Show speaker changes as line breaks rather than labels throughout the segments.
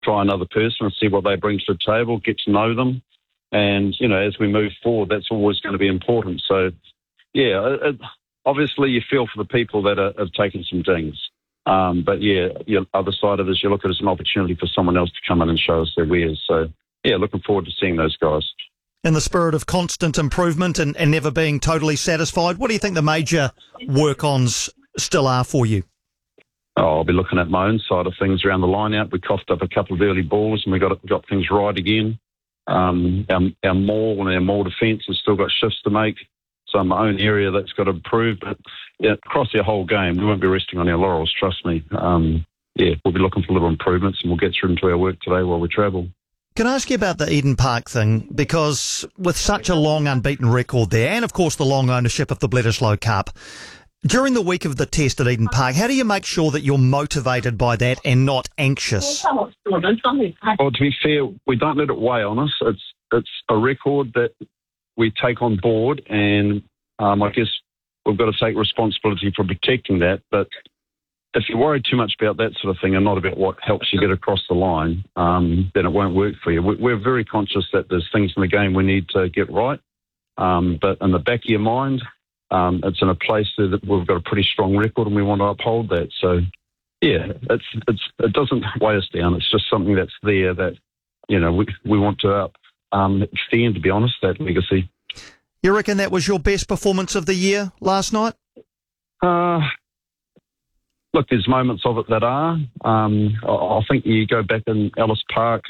try another person and see what they bring to the table, get to know them. And, as we move forward, that's always going to be important. So, obviously you feel for the people that have taken some dings. But, the other side of it is you look at it as an opportunity for someone else to come in and show us their wares. So, looking forward to seeing those guys.
In the spirit of constant improvement and never being totally satisfied, what do you think the major work-ons still are for you?
I'll be looking at my own side of things around the line-out. We coughed up a couple of early balls and we got things right again. Our maul and our maul defence has still got shifts to make. So my own area that's got to improve. But across our whole game, we won't be resting on our laurels, trust me. We'll be looking for little improvements and we'll get through into our work today while we travel.
Can I ask you about the Eden Park thing? Because with such a long unbeaten record there, and of course the long ownership of the Bledisloe Cup, during the week of the test at Eden Park, how do you make sure that you're motivated by that and not anxious?
Well, to be fair, we don't let it weigh on us. It's a record that we take on board, and I guess we've got to take responsibility for protecting that. But if you worry too much about that sort of thing and not about what helps you get across the line, then it won't work for you. We're very conscious that there's things in the game we need to get right. But in the back of your mind, it's in a place that we've got a pretty strong record and we want to uphold that. So, it doesn't weigh us down. It's just something that's there that, we want to extend, to be honest, that legacy.
You reckon that was your best performance of the year last night?
Look, there's moments of it that are. I think you go back in Ellis Park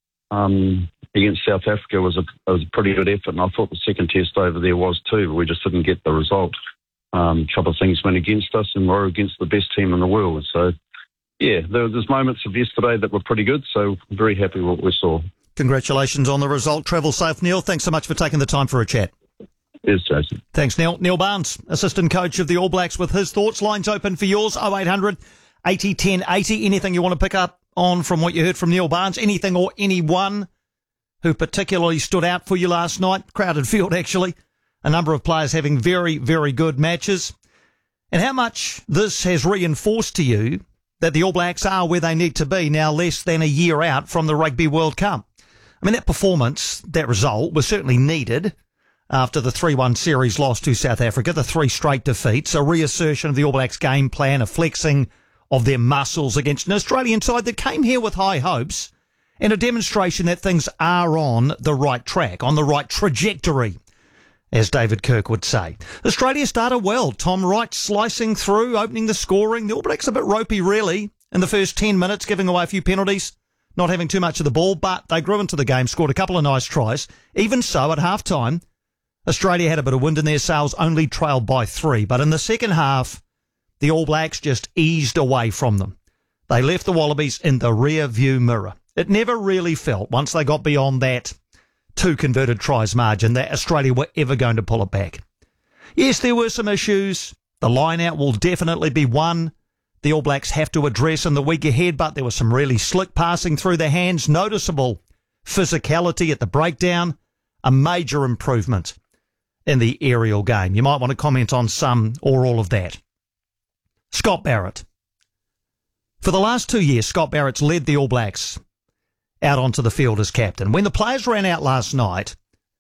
against South Africa was a pretty good effort, and I thought the second test over there was too, but we just didn't get the result. A couple of things went against us, and we're against the best team in the world. So, there's moments of yesterday that were pretty good, so I'm very happy with what we saw.
Congratulations on the result. Travel safe, Neil. Thanks so much for taking the time for a chat.
Yes, Jason.
Thanks, Neil. Neil Barnes, assistant coach of the All Blacks, with his thoughts. Lines open for yours, 0800 80 10 80. Anything you want to pick up on from what you heard from Neil Barnes? Anything or anyone who particularly stood out for you last night? Crowded field, actually. A number of players having very, very good matches. And how much this has reinforced to you that the All Blacks are where they need to be now, less than a year out from the Rugby World Cup. I mean, that performance, that result, was certainly needed after the 3-1 series loss to South Africa, the 3 straight defeats, a reassertion of the All Blacks game plan, a flexing of their muscles against an Australian side that came here with high hopes, and a demonstration that things are on the right track, on the right trajectory, as David Kirk would say. Australia started well. Tom Wright slicing through, opening the scoring. The All Blacks a bit ropey, really, in the first 10 minutes, giving away a few penalties, not having too much of the ball, but they grew into the game, scored a couple of nice tries. Even so, at half-time, Australia had a bit of wind in their sails, only trailed by 3. But in the second half, the All Blacks just eased away from them. They left the Wallabies in the rear-view mirror. It never really felt, once they got beyond that 2 converted tries margin, that Australia were ever going to pull it back. Yes, there were some issues. The line-out will definitely be one the All Blacks have to address in the week ahead, but there was some really slick passing through their hands, noticeable physicality at the breakdown, a major improvement in the aerial game. You might want to comment on some or all of that. Scott Barrett. For the last 2 years, Scott Barrett's led the All Blacks out onto the field as captain. When the players ran out last night,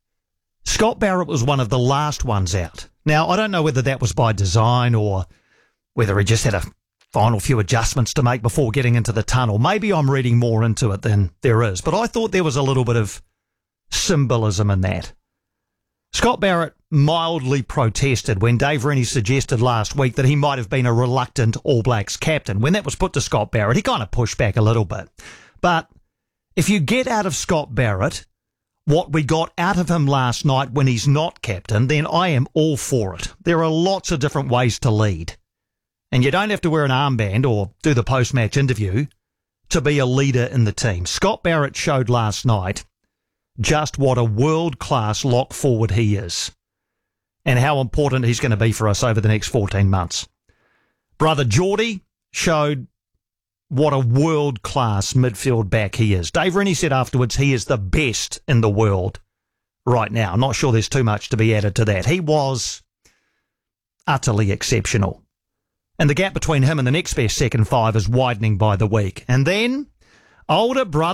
Scott Barrett was one of the last ones out. Now, I don't know whether that was by design or whether he just had a final few adjustments to make before getting into the tunnel. Maybe I'm reading more into it than there is, but I thought there was a little bit of symbolism in that. Scott Barrett mildly protested when Dave Rennie suggested last week that he might have been a reluctant All Blacks captain. When that was put to Scott Barrett, he kind of pushed back a little bit. But if you get out of Scott Barrett what we got out of him last night when he's not captain, then I am all for it. There are lots of different ways to lead. And you don't have to wear an armband or do the post-match interview to be a leader in the team. Scott Barrett showed last night just what a world-class lock forward he is and how important he's going to be for us over the next 14 months. Brother Geordie showed what a world-class midfield back he is. Dave Rennie said afterwards he is the best in the world right now. I'm not sure there's too much to be added to that. He was utterly exceptional. And the gap between him and the next best second five is widening by the week. And then older brother